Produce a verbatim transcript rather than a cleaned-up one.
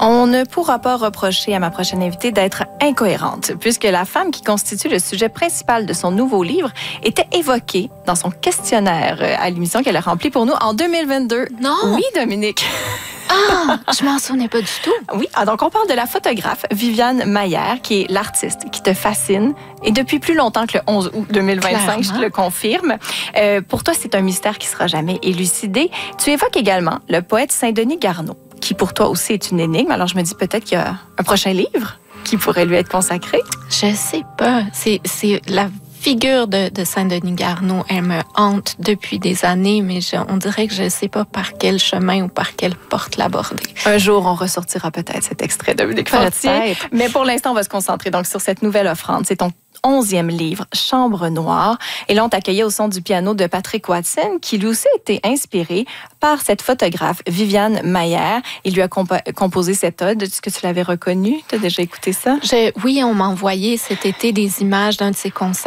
On ne pourra pas reprocher à ma prochaine invitée d'être incohérente, puisque la femme qui constitue le sujet principal de son nouveau livre était évoquée dans son questionnaire à l'émission qu'elle a rempli pour nous en deux mille vingt-deux. Non! Oui, Dominique. Ah, je m'en souvenais pas du tout. Oui, ah, donc on parle de la photographe Viviane Maillère, qui est l'artiste qui te fascine, et depuis plus longtemps que le onze août deux mille vingt-cinq, Clairement. je te le confirme. Euh, pour toi, c'est un mystère qui sera jamais élucidé. Tu évoques également le poète Saint-Denis Garneau, qui pour toi aussi est une énigme. Alors je me dis peut-être qu'il y a un prochain livre qui pourrait lui être consacré. Je sais pas. C'est, c'est la figure de, de Saint-Denis Garneau. Elle me hante depuis des années, mais je, on dirait que je sais pas par quel chemin ou par quelle porte l'aborder. Un jour, on ressortira peut-être cet extrait de Dominique Fortier. Peut-être. Mais pour l'instant, on va se concentrer donc sur cette nouvelle offrande. C'est ton onzième livre, Chambre noire. Et là, on t'accueillait au son du piano de Patrick Watson, qui lui aussi a été inspiré par cette photographe, Viviane Maillère. Il lui a compo- composé cette ode. Est-ce que tu l'avais reconnu? Tu as déjà écouté ça? Je, oui, on m'a envoyé cet été des images d'un de ses concerts.